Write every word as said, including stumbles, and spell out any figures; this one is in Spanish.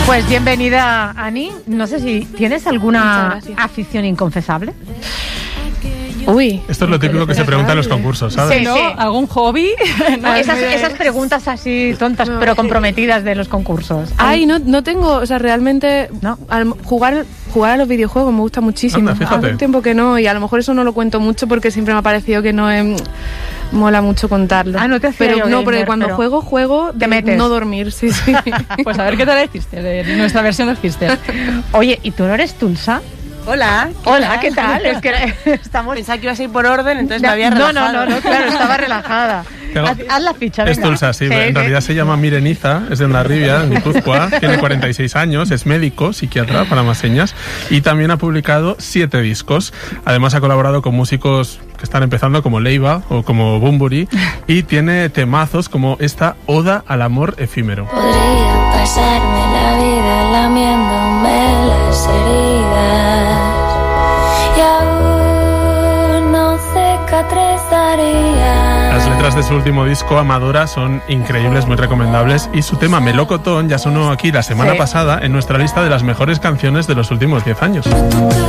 Pues bienvenida, Ani. No sé si tienes alguna afición inconfesable. Uy. Esto es lo típico que se pregunta en los concursos, ¿sabes? Sí, ¿No? sí. ¿Algún hobby? No, esas, es muy- esas preguntas así tontas No, pero eh. comprometidas de los concursos. Ay, no, no tengo, o sea, realmente ¿No? al jugar, jugar a los videojuegos me gusta muchísimo. Anda, fíjate. Hace un tiempo que no, y a lo mejor eso no lo cuento mucho porque siempre me ha parecido que no es, mola mucho contarlo. Ah, no te hacía Pero yo no, gamer, porque cuando pero- juego, juego Te de metes. no dormir, sí, sí. Pues a ver qué tal es Fister, de nuestra versión de Fister. Oye, ¿y tú no eres Tulsa? Hola. ¿qué Hola, tal? ¿qué tal? Es que estamos... Pensaba que ibas a ir por orden, entonces me No, había no, relajado. no, no, no, claro, estaba relajada. Claro. Haz, haz la ficha, Es venga. Tulsa, sí, en realidad se llama Mireniza, es de Hondarribia, en Guipúzcoa, tiene cuarenta y seis años, es médico, psiquiatra, para más señas, y también ha publicado siete discos. Además ha colaborado con músicos que están empezando como Leiva o como Bunbury, y tiene temazos como esta Oda al amor efímero. Podría pasarme la vida lamiéndome las heridas y aún no cicatrizaría. Las letras de su último disco, Amadora, son increíbles, muy recomendables, y su tema Melocotón ya sonó aquí la semana Sí. pasada en nuestra lista de las mejores canciones de los últimos diez años.